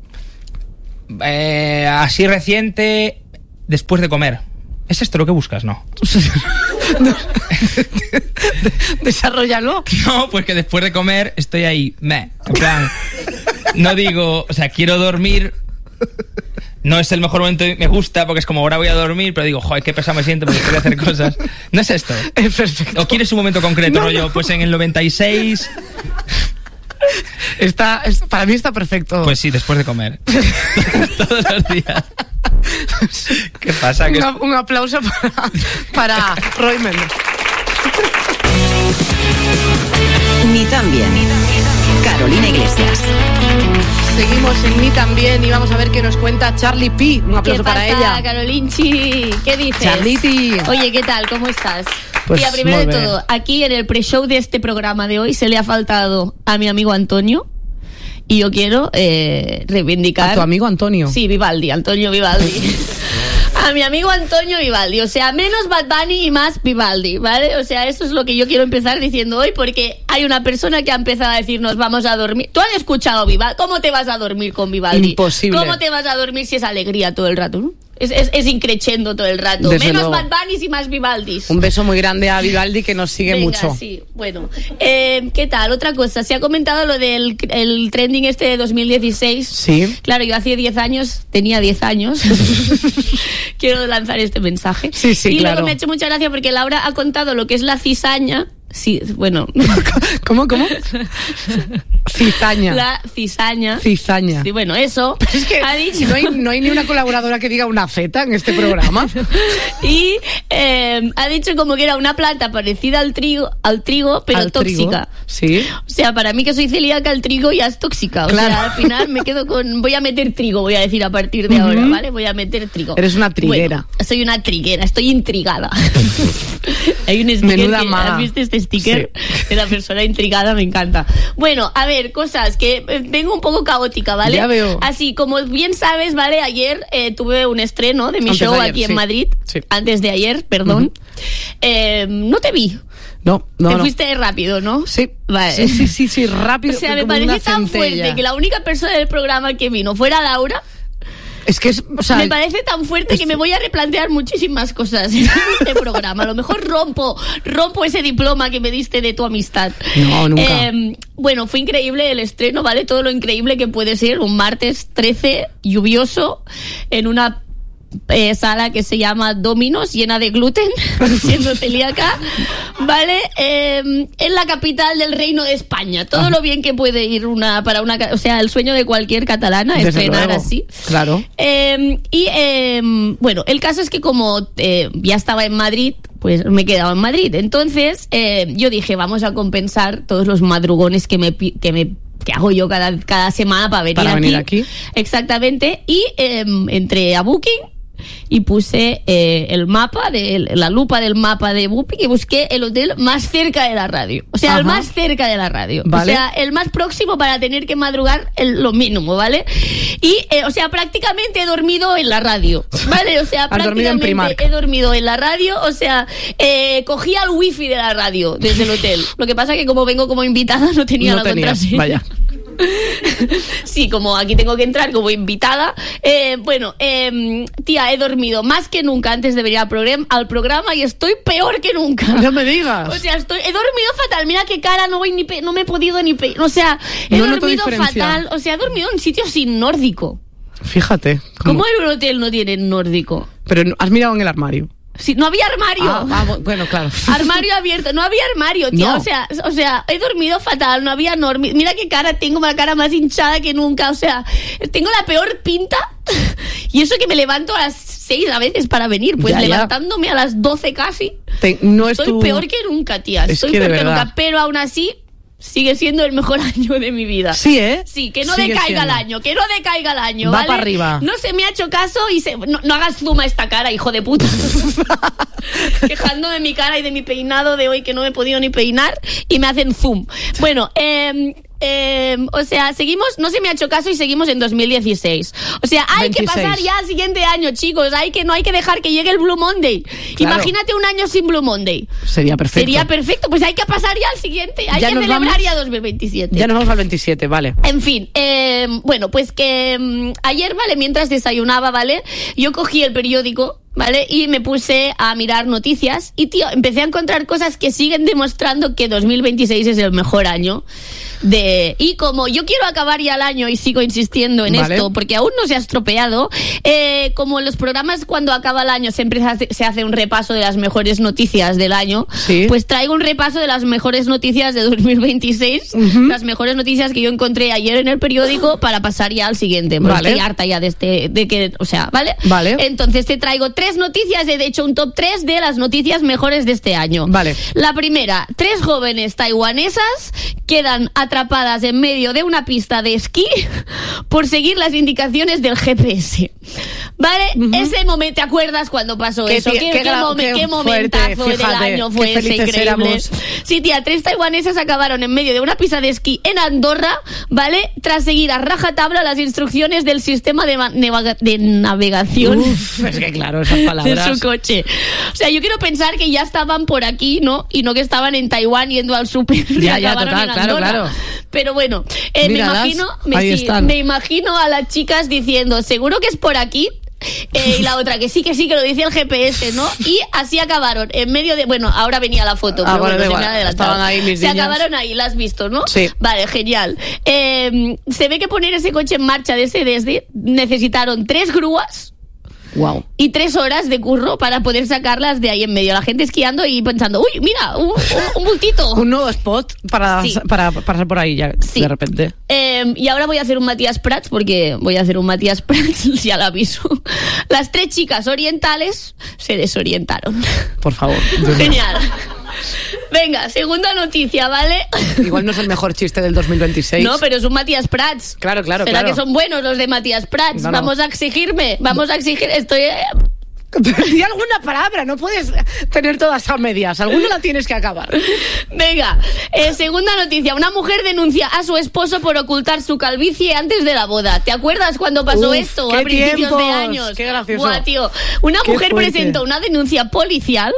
Así reciente, después de comer. ¿Es esto lo que buscas? No. Desarrollalo. No, pues que después de comer estoy ahí, en plan, no digo, o sea, quiero dormir. No es el mejor momento, me gusta porque es como ahora voy a dormir, pero digo, joder, qué pesado me siento porque quiero hacer cosas. No es esto. Es perfecto. ¿O quieres un momento concreto, rollo? Pues en el 96. Para mí está perfecto. Pues sí, después de comer. Todos los días. ¿Qué pasa? Un aplauso para Roy Méndez. Ni tan bien. Carolina Iglesias. Seguimos en Ni También y vamos a ver qué nos cuenta Charlie P. Un aplauso para ella. ¿Qué pasa, Carolinchi? ¿Qué dices? Charliti. Oye, ¿qué tal? ¿Cómo estás? Pues Tía, primero de todo, aquí en el pre-show de este programa de hoy se le ha faltado a mi amigo Antonio y yo quiero reivindicar... ¿A tu amigo Antonio? Sí, Vivaldi, Antonio Vivaldi. A mi amigo Antonio Vivaldi, o sea, menos Bad Bunny y más Vivaldi, ¿vale? O sea, eso es lo que yo quiero empezar diciendo hoy, porque hay una persona que ha empezado a decirnos vamos a dormir. ¿Tú has escuchado Vivaldi? ¿Cómo te vas a dormir con Vivaldi? Imposible. ¿Cómo te vas a dormir si es alegría todo el rato, no? Es increchendo todo el rato. Desde menos luego. Bad Bunny y más Vivaldis. Un beso muy grande a Vivaldi que nos sigue mucho. Sí, bueno. ¿Qué tal? Otra cosa, se ha comentado lo del el trending este de 2016. Sí. Claro, yo hace 10 años, tenía 10 años. Quiero lanzar este mensaje. Sí, y claro. luego me ha hecho mucha gracia porque Laura ha contado lo que es la cizaña. Sí, bueno. ¿Cómo? Cizaña. La cizaña. Cizaña. Sí, bueno, eso. Pero es que ha dicho... no hay ni una colaboradora que diga una feta en este programa. Y ha dicho como que era una planta parecida al trigo, pero al tóxica. Trigo. Sí. O sea, para mí que soy celíaca, el trigo ya es tóxica. O claro. sea, al final me quedo con... Voy a meter trigo, voy a decir a partir de ahora, ¿vale? Voy a meter trigo. Eres una triguera. Bueno, soy una triguera, estoy intrigada. Hay un sticker. Menuda que, maga. ¿has visto este sticker? Sí. De la persona intrigada, me encanta. Bueno, a ver, cosas que vengo un poco caótica, ¿vale? Ya veo. Así, como bien sabes, ¿vale? Ayer tuve un estreno de mi Antes show de ayer, aquí en sí. Madrid. Sí. Antes de ayer, perdón. No te vi. No. Te fuiste rápido, ¿no? Sí. Vale. Sí, rápido. O sea, me como parece una tan centella. fuerte que la única persona del programa que vino fuera Laura. Es que o sea, me parece tan fuerte que me voy a replantear muchísimas cosas en este programa. A lo mejor rompo ese diploma que me diste de tu amistad. No, nunca. Bueno, fue increíble el estreno, ¿vale? Todo lo increíble que puede ser un martes 13 lluvioso en una sala que se llama Dominos, llena de gluten, siendo celíaca, ¿vale? En la capital del Reino de España. Todo lo bien que puede ir o sea, el sueño de cualquier catalana, desde estrenar luego. así. Claro. Bueno, el caso es que como ya estaba en Madrid, pues me he quedado en Madrid. Entonces, yo dije, vamos a compensar todos los madrugones que hago yo cada semana para venir aquí. Exactamente. Y entré a Booking y puse la lupa del mapa de Booking y busqué el hotel más cerca de la radio. O sea, Ajá. el más cerca de la radio. Vale. O sea, el más próximo para tener que madrugar lo mínimo, ¿vale? Y, o sea, prácticamente he dormido en la radio, ¿vale? O sea, Has dormido en prácticamente Primark. he dormido en la radio, o sea, cogía el wifi de la radio desde el hotel. Lo que pasa que como vengo como invitada no tenía la contraseña. Vaya. Sí, como aquí tengo que entrar como invitada. Bueno, tía, he dormido más que nunca antes de venir al programa y estoy peor que nunca. No me digas. O sea, he dormido fatal. Mira qué cara, no me he podido ni o sea, he No noto dormido diferencia. fatal. O sea, he dormido en un sitio sin nórdico. Fíjate. ¿Cómo en un hotel no tienen nórdico? Pero has mirado en el armario. Sí, no había armario. Bueno, claro. Armario abierto, no había armario, tío. No. O sea, he dormido fatal, no había mira qué cara tengo, la cara más hinchada que nunca. O sea, tengo la peor pinta. Y eso que me levanto a las 6 a veces para venir, pues Ya. levantándome a las 12 casi. Estoy peor que nunca, tía. Estoy peor que nunca, pero aún así sigue siendo el mejor año de mi vida. Sí, ¿eh? Sí, que no decaiga el año, Va ¿vale? para arriba. No se me ha hecho caso y no hagas zoom a esta cara, hijo de puta. Quejando de mi cara y de mi peinado de hoy, que no me he podido ni peinar, y me hacen zoom. Bueno, o sea, seguimos, no se me ha hecho caso y seguimos en 2016. O sea, hay 26. Que pasar ya al siguiente año, chicos. No hay que dejar que llegue el Blue Monday. Claro. Imagínate un año sin Blue Monday. Sería perfecto. Pues hay que pasar ya al siguiente. Hay que celebrar ya 2027. Ya nos vamos al 27, vale. En fin, bueno, pues que ayer, ¿vale? Mientras desayunaba, ¿vale? Yo cogí el periódico, ¿vale? Y me puse a mirar noticias y, tío, empecé a encontrar cosas que siguen demostrando que 2026 es el mejor año. Y como yo quiero acabar ya el año y sigo insistiendo en esto, porque aún no se ha estropeado, como en los programas cuando acaba el año siempre se hace un repaso de las mejores noticias del año, pues traigo un repaso de las mejores noticias de 2026, las mejores noticias que yo encontré ayer en el periódico para pasar ya al siguiente. Estoy harta ya ¿vale? Entonces te traigo 3 noticias, de hecho un top 3 de las noticias mejores de este año. Vale. La primera, 3 jóvenes taiwanesas quedan atrapadas en medio de una pista de esquí por seguir las indicaciones del GPS. ¿Vale? Ese momento, ¿te acuerdas cuando pasó eso? ¿Qué momentazo del año fue ese increíble? Éramos. Sí, tía, 3 taiwanesas acabaron en medio de una pista de esquí en Andorra, ¿vale? Tras seguir a rajatabla las instrucciones del sistema de navegación. Es que claro, esas palabras. De su coche. O sea, yo quiero pensar que ya estaban por aquí, ¿no? Y no que estaban en Taiwán yendo al súper. Ya, total, claro. Pero bueno, me imagino a las chicas diciendo, seguro que es por aquí. Y la otra que sí, que lo dice el GPS, ¿no? Y así acabaron en medio de... Bueno, ahora venía la foto, pero bueno, se me ha adelantado. Estaban ahí mis Se acabaron ahí, la has visto, ¿no? Sí. Vale, genial. Se ve que poner ese coche en marcha necesitaron 3 grúas. Wow. Y 3 horas de curro para poder sacarlas de ahí en medio. La gente esquiando y pensando, uy, mira, un bultito. Un nuevo spot para pasar por ahí ya, de repente. Y ahora voy a hacer un Matías Prats, porque voy a hacer un Matías Prats, ya lo aviso. Las 3 chicas orientales se desorientaron. Por favor. Genial. Venga, segunda noticia, ¿vale? Igual no es el mejor chiste del 2026. No, pero es un Matías Prats. Claro. ¿Será que son buenos los de Matías Prats? No. Vamos a exigir. Estoy... Di alguna palabra, no puedes tener todas a medias. Alguna la tienes que acabar. Venga, segunda noticia. Una mujer denuncia a su esposo por ocultar su calvicie antes de la boda. ¿Te acuerdas cuando pasó esto a principios de años? Qué gracioso. Buah, tío. Una mujer presentó una denuncia policial,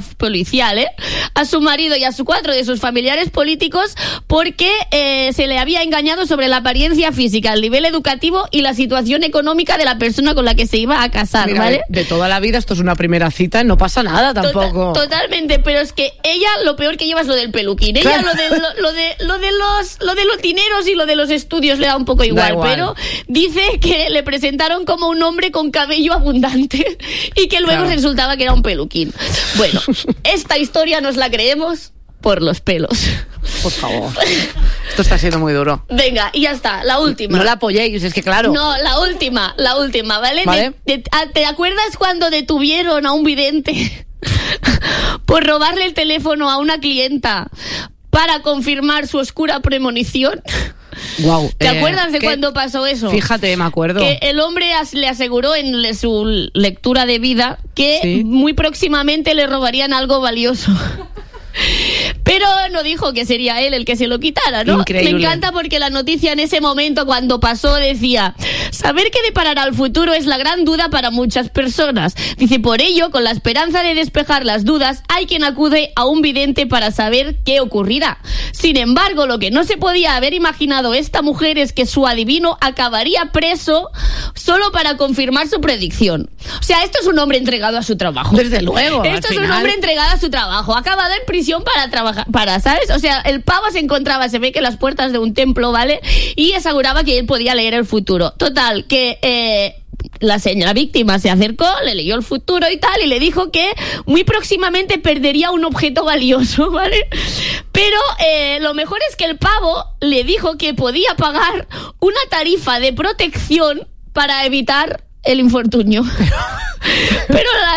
a su marido y a 4 de sus familiares políticos porque se le había engañado sobre la apariencia física, el nivel educativo y la situación económica de la persona con la que se iba a casar. Mira, ¿vale? De toda la vida esto es una primera cita, no pasa nada tampoco. Totalmente, pero es que ella lo peor que lleva es lo del peluquín. Ella lo de los dineros y lo de los estudios le da un poco igual, pero dice que le presentaron como un hombre con cabello abundante y que luego resultaba que era un peluquín. Bueno, esta historia nos la creemos por los pelos. Por favor. Esto está siendo muy duro. Venga, y ya está, la última. No la apoyéis, es que claro. No, la última, ¿vale? ¿Te acuerdas cuando detuvieron a un vidente por robarle el teléfono a una clienta para confirmar su oscura premonición? Wow. ¿Te acuerdas de cuándo pasó eso? Fíjate, me acuerdo. Que el hombre le aseguró en su lectura de vida que muy próximamente le robarían algo valioso. Pero no dijo que sería él el que se lo quitara, ¿no? Increíble. Me encanta porque la noticia en ese momento, cuando pasó, decía: saber qué deparará el futuro es la gran duda para muchas personas. Dice, por ello, con la esperanza de despejar las dudas, hay quien acude a un vidente para saber qué ocurrirá. Sin embargo, lo que no se podía haber imaginado esta mujer es que su adivino acabaría preso solo para confirmar su predicción. O sea, esto es un hombre entregado a su trabajo. Desde luego. Esto es un hombre entregado a su trabajo. Ha acabado en prisión para trabajar, ¿sabes? O sea, el pavo se encontraba, se ve que en las puertas de un templo, ¿vale? Y aseguraba que él podía leer el futuro. Total, que la víctima se acercó, le leyó el futuro y tal, y le dijo que muy próximamente perdería un objeto valioso, ¿vale? Pero lo mejor es que el pavo le dijo que podía pagar una tarifa de protección para evitar el infortunio. Pero ella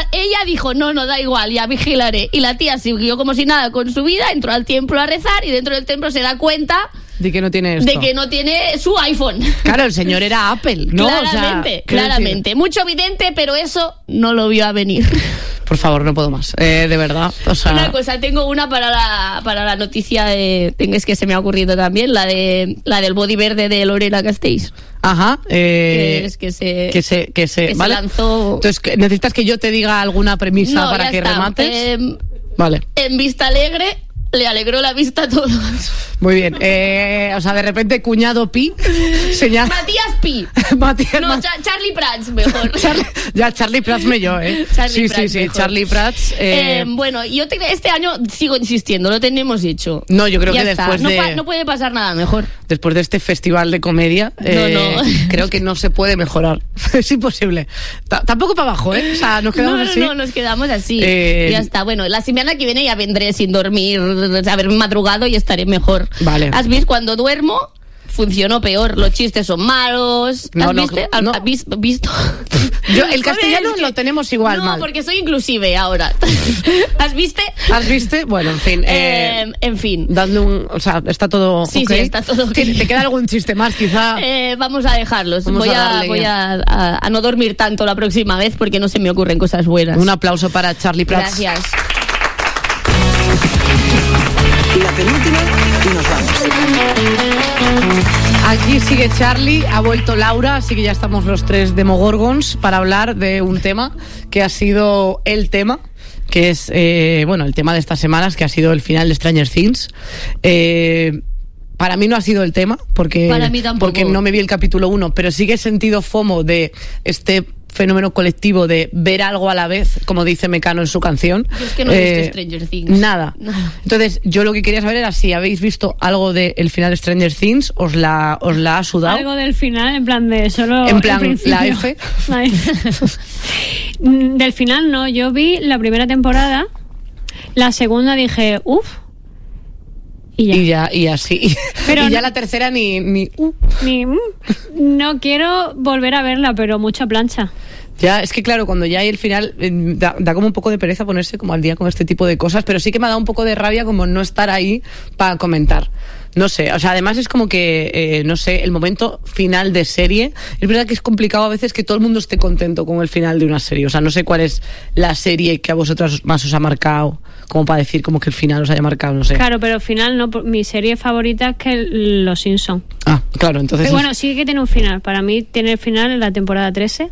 dijo, no, da igual, ya vigilaré. Y la tía siguió como si nada con su vida, entró al templo a rezar y dentro del templo se da cuenta de que no tiene esto. De que no tiene su iPhone. Claro, el señor era Apple, ¿no? Claramente. Mucho evidente, pero eso no lo vio a venir. Por favor, no puedo más. De verdad. O sea... Una cosa, tengo una para la noticia es que se me ha ocurrido también, la del body verde de Lorena Castells. Ajá. Que se ¿vale? lanzó. Entonces, ¿necesitas que yo te diga alguna premisa para que remates? Vale. En Vista Alegre le alegró la vista a todos. Muy bien. O sea, de repente, cuñado Pi señala... Matías Pi. Charlie Prats, mejor. Charlie Prats me yo, Sí, Charlie Prats. Bueno, yo este año sigo insistiendo, lo tenemos hecho. No, yo creo que después no puede pasar nada mejor. Después de este festival de comedia, creo que no se puede mejorar. Es imposible. Tampoco para abajo, O sea, nos quedamos así. No, nos quedamos así. Ya está. Bueno, la semana que viene ya vendré sin dormir, haber madrugado y estaré mejor. Vale. ¿Has visto? Cuando duermo funcionó peor, los chistes son malos. ¿Has visto? Yo, el castellano lo tenemos igual mal. No, porque soy inclusive ahora. ¿Has visto? Bueno, en fin. En fin. Dadle o sea, está todo. Sí, okay. Sí, está todo. Okay. ¿Te queda algún chiste más, quizá? Vamos a dejarlos. Voy a no dormir tanto la próxima vez porque no se me ocurren cosas buenas. Un aplauso para Charlie Prats. Gracias. La penúltima y nos vamos. Aquí sigue Charlie, ha vuelto Laura, así que ya estamos los tres Demogorgons para hablar de un tema que ha sido el tema, que es, el tema de estas semanas, que ha sido el final de Stranger Things. Para mí no ha sido el tema, porque no me vi el capítulo 1, pero sí que he sentido FOMO de este fenómeno colectivo de ver algo a la vez, como dice Mecano en su canción. Yo es que no he visto Stranger Things. Nada. Entonces, yo lo que quería saber era si habéis visto algo del final de Stranger Things, ¿os la ha sudado? Algo del final, en plan de solo en plan, el la F. Del final no, yo vi la primera temporada, la segunda dije, uff. Y así. Pero y ya la tercera ni no quiero volver a verla, pero mucha plancha. Ya, es que claro, cuando ya hay el final, da como un poco de pereza ponerse como al día con este tipo de cosas, pero sí que me ha dado un poco de rabia como no estar ahí para comentar. No sé, o sea, además es como que, no sé, el momento final de serie, es verdad que es complicado a veces que todo el mundo esté contento con el final de una serie, o sea, no sé cuál es la serie que a vosotras más os ha marcado, como para decir como que el final os haya marcado, no sé. Claro, pero el final no, mi serie favorita es que Los Simpsons. Ah, claro, entonces... Pero bueno, sí que tiene un final, para mí tiene el final en la temporada 13,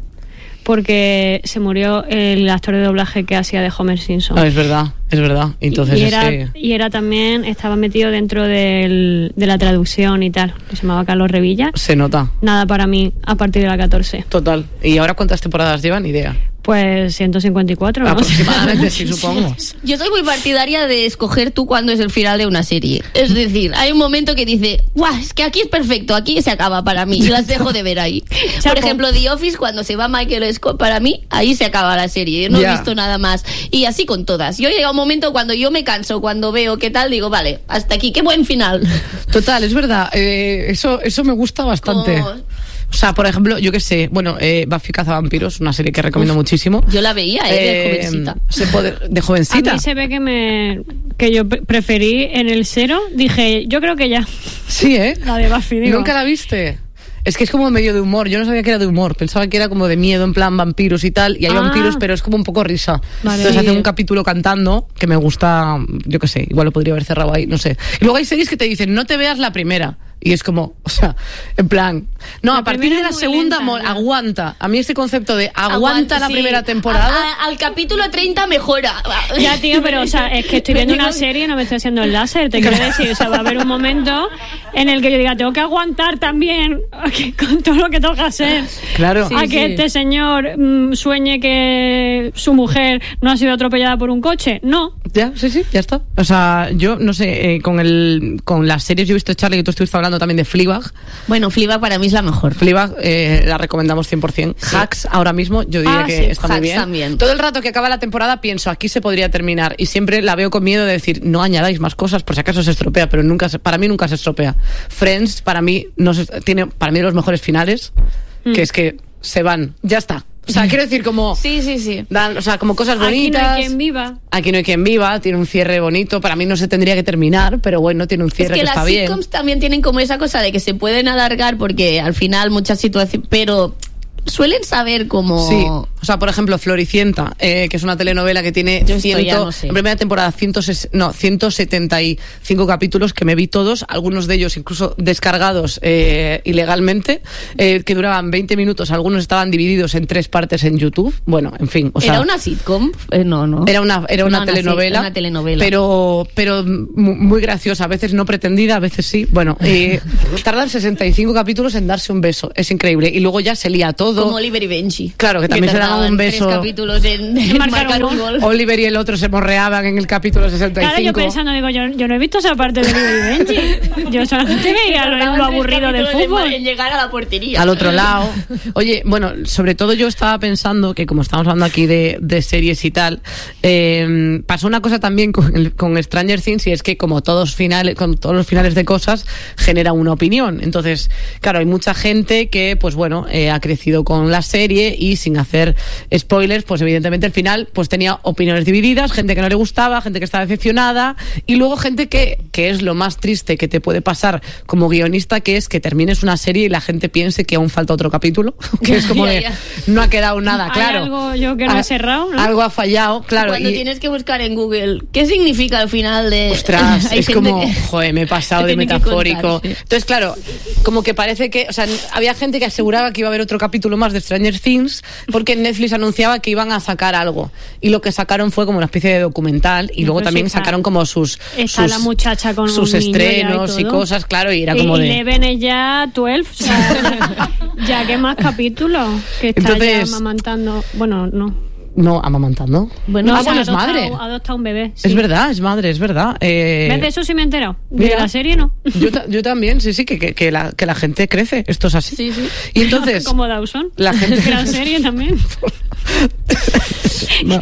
porque se murió el actor de doblaje que hacía de Homer Simpson. Ah, es verdad. Entonces y era también, estaba metido dentro de la traducción y tal, que se llamaba Carlos Revilla. Se nota. Nada para mí a partir de la 14. Total. ¿Y ahora cuántas temporadas llevan? Ni idea. Pues 154, ¿no? Aproximadamente, sí, supongo. Yo soy muy partidaria de escoger tú cuándo es el final de una serie. Es decir, hay un momento que dice, ¡guau! Es que aquí es perfecto, aquí se acaba para mí. Y las dejo de ver ahí. Por ejemplo, The Office, cuando se va Michael Scott, para mí, ahí se acaba la serie. Yo no he visto nada más. Y así con todas. Yo llega un momento cuando yo me canso, cuando veo qué tal, digo, vale, hasta aquí, qué buen final. Total, es verdad. Eso me gusta bastante. O sea, por ejemplo, yo qué sé, Buffy Cazavampiros, una serie que recomiendo muchísimo. Yo la veía, de jovencita. ¿De jovencita? A mí se ve que yo preferí en el 0, dije, yo creo que ya. Sí, La de Buffy, digo. ¿Nunca la viste? Es que es como medio de humor. Yo no sabía que era de humor. Pensaba que era como de miedo, en plan vampiros y tal. Y hay vampiros, pero es como un poco risa. Vale. Entonces hace un capítulo cantando que me gusta, yo qué sé, igual lo podría haber cerrado ahí, no sé. Y luego hay series que te dicen, no te veas la primera. Y es como, o sea, en plan... No, a partir de la segunda, aguanta. A mí ese concepto de aguanta la primera temporada... Al capítulo 30 mejora. Ya, tío, pero o sea, es que estoy viendo una serie y no me estoy haciendo el láser. Te quiero decir, o sea, va a haber un momento en el que yo diga, tengo que aguantar también con todo lo que tengo que hacer. Claro. Este señor sueñe que su mujer no ha sido atropellada por un coche. No. Ya, sí, ya está. O sea, yo no sé, con las series yo he visto, Charlie, que tú estuviste hablando también de Fleabag. Bueno, Fleabag para mí es la mejor. Fleabag la recomendamos 100%. Sí. Hacks ahora mismo yo diría que está muy bien. También. Todo el rato que acaba la temporada pienso, aquí se podría terminar, y siempre la veo con miedo de decir, no añadáis más cosas por si acaso se estropea, pero para mí nunca se estropea. Friends para mí tiene de los mejores finales, que es que se van, ya está. O sea, quiero decir, como... Sí. Dan, o sea, como cosas bonitas. Aquí no hay quien viva. Aquí no hay quien viva, tiene un cierre bonito. Para mí no se tendría que terminar, pero bueno, tiene un cierre que está bien. Es que las sitcoms también tienen como esa cosa de que se pueden alargar porque al final muchas situaciones... Pero... suelen saber cómo... Sí, o sea, por ejemplo, Floricienta, que es una telenovela que tiene en primera temporada 175 capítulos, que me vi todos, algunos de ellos incluso descargados ilegalmente, que duraban 20 minutos, algunos estaban divididos en 3 partes en YouTube. Bueno, en fin, o sea... ¿Era una sitcom? No. Era una telenovela, una telenovela. Pero muy graciosa, a veces no pretendida, a veces sí. Bueno, tardan 65 capítulos en darse un beso, es increíble. Y luego ya se lía todo. Como Oliver y Benji. Claro, que también se daban un beso. 3 capítulos en marcar un gol. Oliver y el otro se morreaban en el capítulo 65. Claro, yo pensando, digo, yo no he visto esa parte de Oliver y Benji. Yo solamente veía lo aburrido del fútbol. En llegar a la portería. Al otro lado. Oye, bueno, sobre todo yo estaba pensando que como estamos hablando aquí de series y tal, pasó una cosa también con Stranger Things, y es que como todos los finales de cosas, genera una opinión. Entonces, claro, hay mucha gente que, pues bueno, ha crecido con la serie y sin hacer spoilers, pues evidentemente al final pues tenía opiniones divididas, gente que no le gustaba, gente que estaba decepcionada, y luego gente que es lo más triste que te puede pasar como guionista, que es que termines una serie y la gente piense que aún falta otro capítulo, que es como de no ha quedado nada claro. Hay algo yo que no he cerrado, ¿no? Algo ha fallado, claro. Cuando tienes que buscar en Google ¿qué significa al final de... Ostras, es como, joder, me he pasado de metafórico. Contar, sí. Entonces, claro, como que parece que, o sea, había gente que aseguraba que iba a haber otro capítulo más de Stranger Things porque Netflix anunciaba que iban a sacar algo, y lo que sacaron fue como una especie de documental, y luego también sacaron como sus la muchacha con sus estrenos y cosas, claro, y era como de... Eleven es ya 12, o sea, ya que más capítulos, que está entonces, ya amamantando, bueno, no, amamantando. Bueno, bueno, es madre. Adopta un bebé. Sí. Es verdad, es madre, es verdad. ¿Ves? De eso sí me he enterado. De la serie no. Yo también, sí, que la gente crece. Esto es así. Sí. Y entonces... Como Dawson. La gente... Gran serie también. No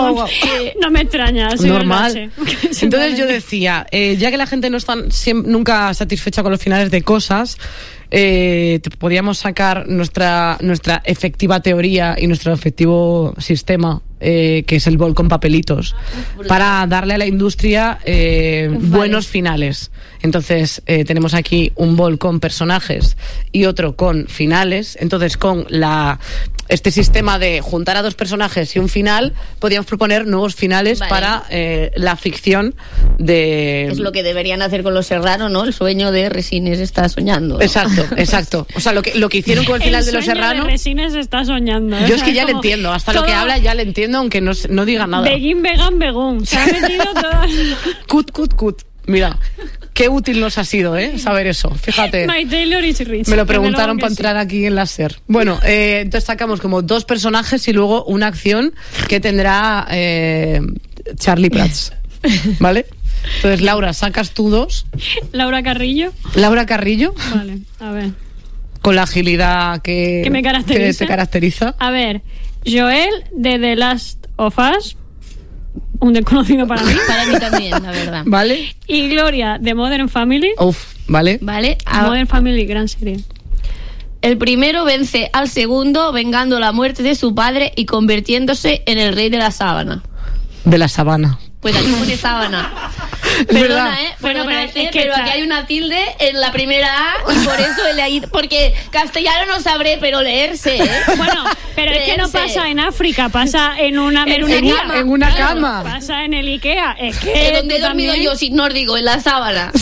me extraña. Normal. Entonces yo decía, ya que la gente no está nunca satisfecha con los finales de cosas, podríamos sacar nuestra efectiva teoría y nuestro efectivo sistema, que es el bol con papelitos, para darle a la industria buenos finales. Entonces tenemos aquí un bol con personajes y otro con finales. Entonces con este sistema de juntar a 2 personajes y un final, podríamos proponer nuevos finales para la ficción de... Es lo que deberían hacer con Los Serrano, ¿no? El sueño de Resines está soñando, ¿no? Exacto. O sea, lo que hicieron con el final de Los Serrano... De Resines está soñando. Yo es que ya le entiendo. Hasta lo que habla ya le entiendo, aunque no diga nada. Begin, vegan, begún. Se ha metido todo... Cut. Mira, qué útil nos ha sido, saber eso. Fíjate. My Taylor is rich. Me lo preguntaron para entrar aquí en la SER. Bueno, entonces sacamos como 2 personajes y luego una acción que tendrá Charlie Prats. ¿Vale? Entonces, Laura, sacas tú 2. Laura Carrillo. Vale, a ver. Con la agilidad que te caracteriza. A ver, Joel de The Last of Us. Un desconocido para mí. Para mí también, la verdad. Vale. Y Gloria de Modern Family. Vale. Modern Family, gran serie. El primero vence al segundo vengando la muerte de su padre y convirtiéndose en el rey de la sábana. De la sabana. Pues aquí pone sábana. Perdona, pero aquí hay una tilde en la primera A, y por eso he leído, porque castellano no sabré, pero leerse, Bueno, pero leerse. Es que no pasa en África, pasa en una En una cama. Pasa en el Ikea. Es que donde he dormido yo, sin nórdico, en la sábana.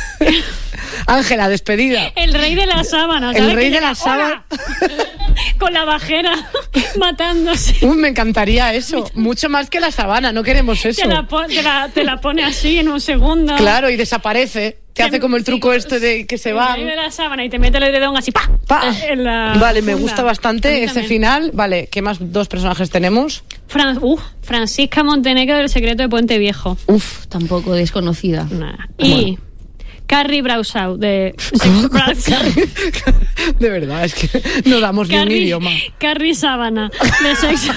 Ángela, despedida. El rey de la sábana. El rey de la sábana. Con la bajera matándose. Me encantaría eso. Mucho más que la sabana, no queremos eso. Te la pone así en un segundo. Claro, y desaparece. Te hace como el truco de que se va. El rey de la sábana y te mete el dedón así. ¡Pa! Vale, me gusta bastante ese final. Vale, ¿qué más 2 personajes tenemos? Francisca Montenegro del Secreto de Puente Viejo. Tampoco desconocida. Y Carrie Bradshaw de de verdad, es que no damos ni un idioma. Carrie Sábana de Sexo.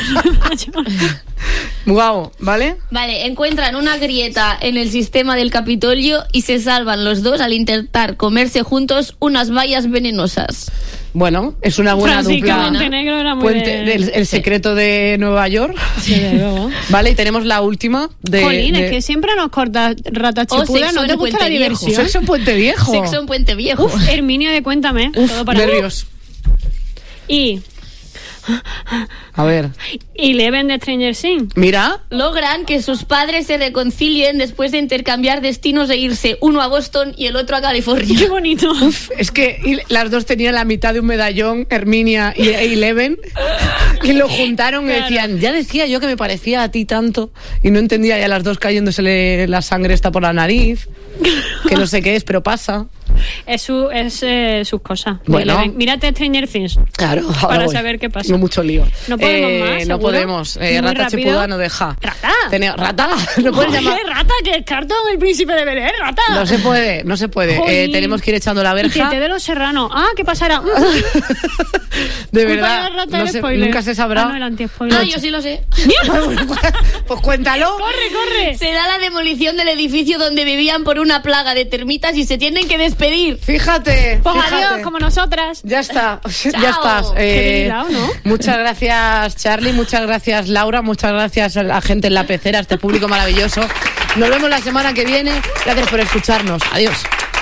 Guau, ¿vale? Vale, encuentran una grieta en el sistema del Capitolio y se salvan los 2 al intentar comerse juntos unas bayas venenosas. Bueno, es una buena Francisco dupla. Montenegro era muy El secreto de Nueva York. Sí, de luego. Vale, y tenemos la última de... Jolín, es que siempre nos cortas ratas chipudas. ¿No te gusta la diversión? Sexo en Puente Viejo. Sexo en Puente Viejo. Uf, Herminia de Cuéntame. Todo para nervios. Y... A ver. Y Eleven de Stranger Things. Mira. Logran que sus padres se reconcilien después de intercambiar destinos e irse uno a Boston y el otro a California. Qué bonito. Uf, es que las dos tenían la mitad de un medallón, Herminia y Eleven, y lo juntaron y decían, ya decía yo que me parecía a ti tanto, y no entendía ya las dos cayéndosele la sangre esta por la nariz, que no sé qué es, pero pasa. Es sus cosas. Bueno. Mírate Stranger Things. Claro, para saber qué pasa. No mucho lío. No podemos más, no ¿seguro? podemos. Rata Chepuda no deja. ¿Rata? ¿Rata? ¿No puedes llamar? Rata, que es Cartón, el príncipe de Belén, Rata. No se puede. Tenemos que ir echando la verja. Y que te de los Serranos. Ah, ¿qué pasará? De verdad, no sé, nunca se sabrá. No, el anti-spoiler. Ah, yo sí lo sé. Pues cuéntalo. Corre. Será la demolición del edificio donde vivían por una plaga de termitas y se tienen que despedir. Fíjate. Pues adiós, como nosotras. Ya está. Chao. Ya estás. Qué hilado, ¿no? Muchas gracias, Charlie. Muchas gracias, Laura. Muchas gracias a la gente en la pecera, a este público maravilloso. Nos vemos la semana que viene. Gracias por escucharnos. Adiós.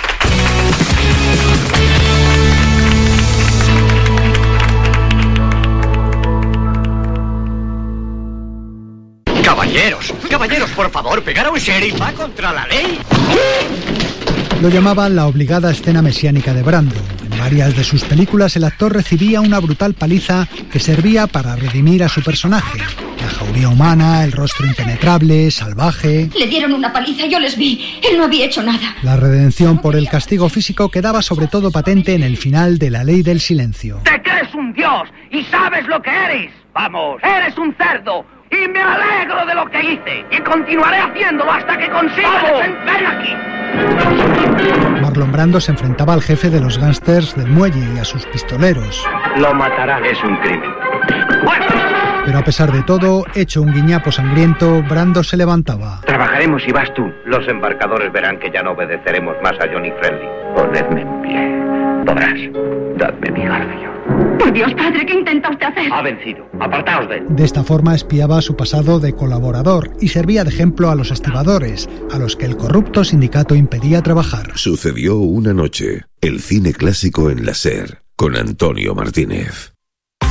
Caballeros, por favor, pegar a un sheriff va contra la ley. Lo llamaban la obligada escena mesiánica de Brando. En varias de sus películas el actor recibía una brutal paliza que servía para redimir a su personaje. La jauría humana, el rostro impenetrable, salvaje... Le dieron una paliza, yo les vi. Él no había hecho nada. La redención por el castigo físico quedaba sobre todo patente en el final de La Ley del Silencio. Te crees un dios y sabes lo que eres. Vamos, eres un cerdo. Y me alegro de lo que hice. Y continuaré haciéndolo hasta que consiga ven aquí. Marlon Brando se enfrentaba al jefe de los gángsters del muelle y a sus pistoleros. Lo matarán. Es un crimen. Pero a pesar de todo, hecho un guiñapo sangriento, Brando se levantaba. Trabajaremos y vas tú. Los embarcadores verán que ya no obedeceremos más a Johnny Friendly. Ponedme en pie. Podrás. Dadme mi garfio. Por Dios, padre, ¿qué intenta usted hacer? Ha vencido. Apartaos de él. De esta forma espiaba su pasado de colaborador y servía de ejemplo a los estibadores, a los que el corrupto sindicato impedía trabajar. Sucedió una noche. El cine clásico en la SER, con Antonio Martínez.